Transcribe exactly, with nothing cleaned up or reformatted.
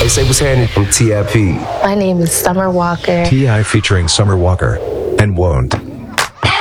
Hey, say what's happening from T I P. My name is Summer Walker. T I featuring Summer Walker and Won't.